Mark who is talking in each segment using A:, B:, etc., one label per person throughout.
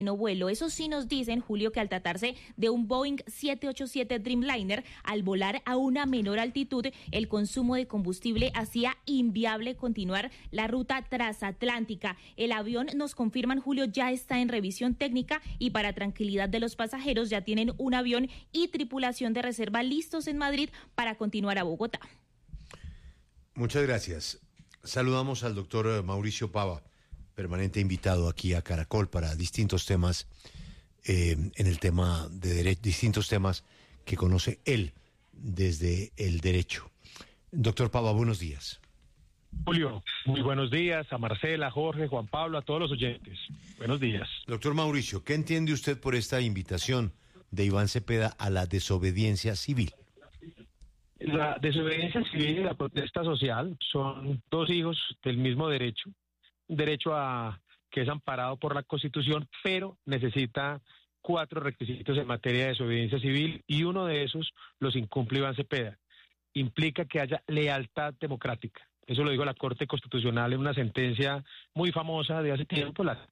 A: vuelo. Eso sí nos dicen, Julio, que al tratarse de un Boeing 787 Dreamliner, al volar a una menor altitud, el consumo de combustible hacía inviable continuar la ruta transatlántica. El avión, nos confirman, Julio, ya está en revisión técnica y para tranquilidad de los pasajeros ya tienen un avión y tripulación de reserva listos en Madrid para continuar a Bogotá.
B: Muchas gracias. Saludamos al doctor Mauricio Pava, permanente invitado aquí a Caracol para distintos temas, en el tema de derecho, distintos temas que conoce él desde el derecho. Doctor Pava, buenos días.
C: Julio, muy buenos días a Marcela, Jorge, Juan Pablo, a todos los oyentes. Buenos días.
B: Doctor Mauricio, ¿qué entiende usted por esta invitación de Iván Cepeda a la desobediencia civil?
C: La desobediencia civil y la protesta social son dos hijos del mismo derecho, un derecho que es amparado por la Constitución, pero necesita 4 requisitos en materia de desobediencia civil y uno de esos los incumple Iván Cepeda. Implica que haya lealtad democrática. Eso lo dijo la Corte Constitucional en una sentencia muy famosa de hace tiempo, la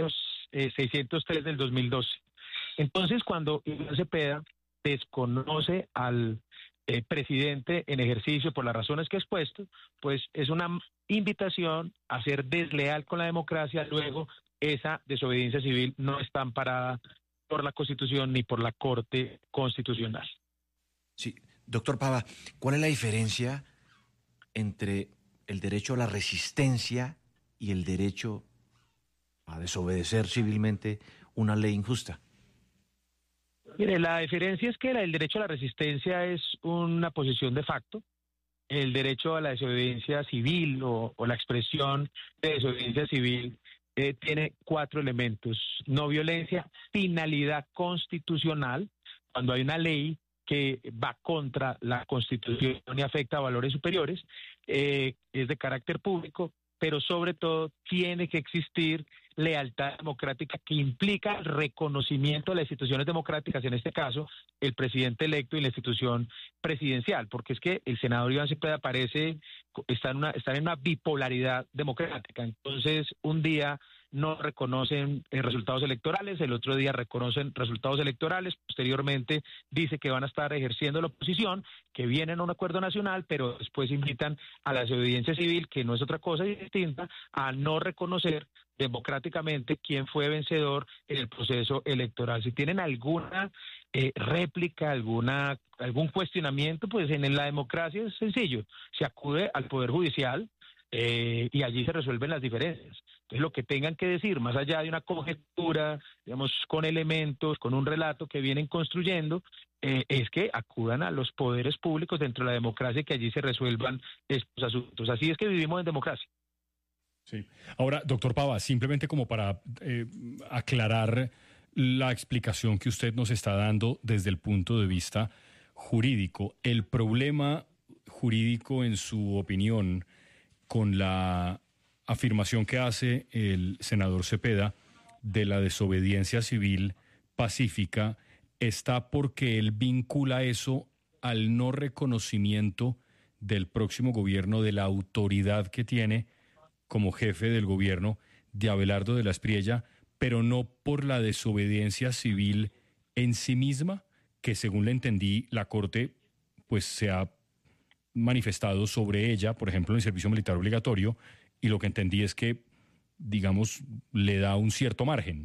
C: T-603 del 2012. Entonces, cuando Iván Cepeda desconoce al presidente en ejercicio por las razones que he expuesto, pues es una invitación a ser desleal con la democracia. Luego, esa desobediencia civil no está amparada por la Constitución ni por la Corte Constitucional.
D: Sí, doctor Pava, ¿cuál es la diferencia entre el derecho a la resistencia y el derecho a desobedecer civilmente una ley injusta?
C: Mire, la diferencia es que el derecho a la resistencia es una posición de facto. El derecho a la desobediencia civil o la expresión de desobediencia civil tiene 4 elementos: no violencia, finalidad constitucional, cuando hay una ley que va contra la Constitución y afecta a valores superiores, es de carácter público, pero sobre todo tiene que existir lealtad democrática que implica el reconocimiento de las instituciones democráticas, en este caso el presidente electo y la institución presidencial, porque es que el senador Iván Cepeda está en una bipolaridad democrática. Entonces, un día no reconocen resultados electorales, el otro día reconocen resultados electorales, posteriormente dice que van a estar ejerciendo la oposición, que vienen a un acuerdo nacional, pero después invitan a la desobediencia civil, que no es otra cosa distinta a no reconocer democráticamente quién fue vencedor en el proceso electoral. Si tienen alguna réplica, algún cuestionamiento, pues en la democracia es sencillo, se acude al Poder Judicial y allí se resuelven las diferencias. Entonces, lo que tengan que decir, más allá de una conjetura, digamos, con elementos, con un relato que vienen construyendo, es que acudan a los poderes públicos dentro de la democracia y que allí se resuelvan estos asuntos. Así es que vivimos en democracia.
E: Sí. Ahora, doctor Pava, simplemente como para aclarar la explicación que usted nos está dando desde el punto de vista jurídico, el problema jurídico, en su opinión, con la afirmación que hace el senador Cepeda de la desobediencia civil pacífica, está porque él vincula eso al no reconocimiento del próximo gobierno de la autoridad que tiene como jefe del gobierno de Abelardo de la Espriella, pero no por la desobediencia civil en sí misma, que según le entendí, la Corte pues se ha manifestado sobre ella, por ejemplo, en el servicio militar obligatorio, y lo que entendí es que, digamos, le da un cierto margen.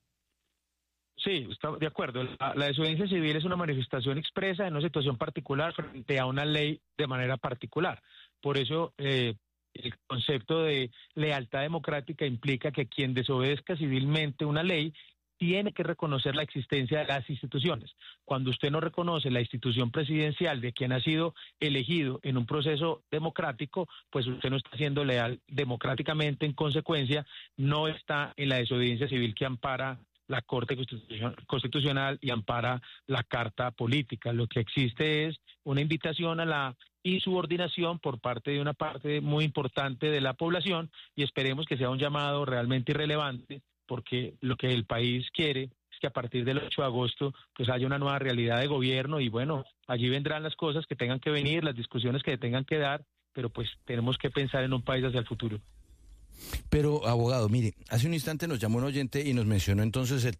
C: Sí, está de acuerdo. La desobediencia civil es una manifestación expresa en una situación particular frente a una ley de manera particular. Por eso el concepto de lealtad democrática implica que quien desobedezca civilmente una ley tiene que reconocer la existencia de las instituciones. Cuando usted no reconoce la institución presidencial de quien ha sido elegido en un proceso democrático, pues usted no está siendo leal democráticamente. En consecuencia, no está en la desobediencia civil que ampara la Corte Constitucional y ampara la Carta Política. Lo que existe es una invitación a la insubordinación por parte de una parte muy importante de la población, y esperemos que sea un llamado realmente irrelevante, porque lo que el país quiere es que a partir del 8 de agosto pues haya una nueva realidad de gobierno, y bueno, allí vendrán las cosas que tengan que venir, las discusiones que tengan que dar, pero pues tenemos que pensar en un país hacia el futuro.
F: Pero, abogado, mire, hace un instante nos llamó un oyente y nos mencionó entonces